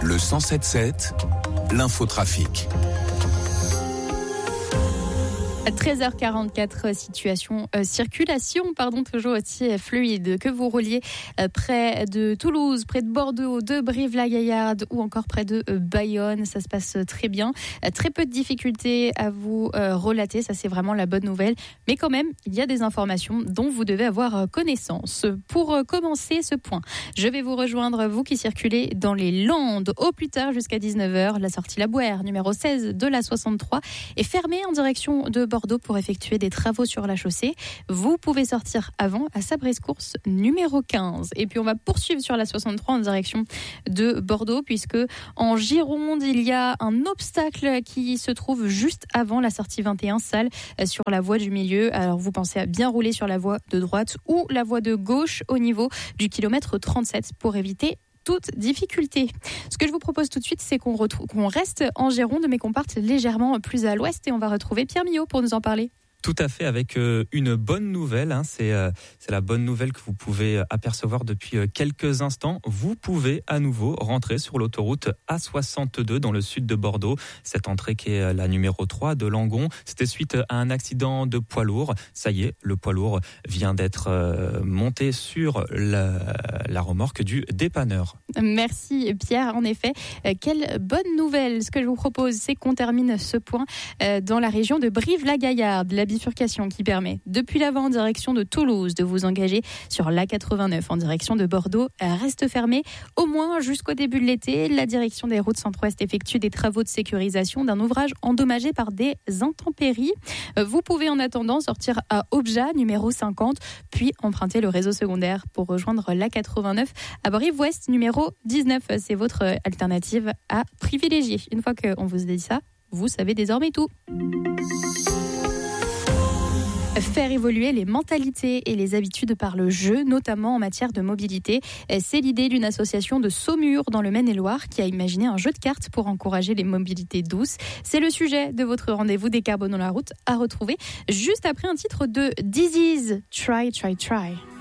Le 107.7, l'infotrafic. À 13h44, circulation, toujours aussi fluide. Que vous rouliez près de Toulouse, près de Bordeaux, de Brive-la-Gaillarde ou encore près de Bayonne, ça se passe très bien. Très peu de difficultés à vous relater, ça c'est vraiment la bonne nouvelle. Mais quand même, il y a des informations dont vous devez avoir connaissance. Pour commencer ce point, je vais vous rejoindre, vous qui circulez dans les Landes, au plus tard jusqu'à 19h. La sortie La Bouère, numéro 16 de la 63, est fermée en direction de Bordeaux pour effectuer des travaux sur la chaussée. Vous pouvez sortir avant à Sabrescourse numéro 15. Et puis on va poursuivre sur la 63 en direction de Bordeaux, puisque en Gironde, il y a un obstacle qui se trouve juste avant la sortie 21 Salles sur la voie du milieu. Alors vous pensez à bien rouler sur la voie de droite ou la voie de gauche au niveau du kilomètre 37 pour éviter toute difficulté. Ce que je vous propose tout de suite, c'est qu'on reste en Gironde, mais qu'on parte légèrement plus à l'ouest, et on va retrouver Pierre Millot pour nous en parler. Tout à fait, avec une bonne nouvelle. C'est la bonne nouvelle que vous pouvez apercevoir depuis quelques instants. Vous pouvez à nouveau rentrer sur l'autoroute A62 dans le sud de Bordeaux. Cette entrée qui est la numéro 3 de Langon. C'était suite à un accident de poids lourd. Ça y est, le poids lourd vient d'être monté sur la remorque du dépanneur. Merci Pierre. En effet, quelle bonne nouvelle. Ce que je vous propose, c'est qu'on termine ce point dans la région de Brive-la-Gaillarde. La bifurcation qui permet, depuis l'avant en direction de Toulouse, de vous engager sur l'A89 en direction de Bordeaux reste fermée au moins jusqu'au début de l'été. La direction des routes centre-ouest effectue des travaux de sécurisation d'un ouvrage endommagé par des intempéries. Vous pouvez en attendant sortir à Obja, numéro 50, puis emprunter le réseau secondaire pour rejoindre l'A89 à Brive-Ouest, numéro 19. C'est votre alternative à privilégier. Une fois qu'on vous a dit ça, vous savez désormais tout. Faire évoluer les mentalités et les habitudes par le jeu, notamment en matière de mobilité. C'est l'idée d'une association de Saumur dans le Maine-et-Loire qui a imaginé un jeu de cartes pour encourager les mobilités douces. C'est le sujet de votre rendez-vous Décarbonons la route à retrouver juste après un titre de This Is Try, Try, Try.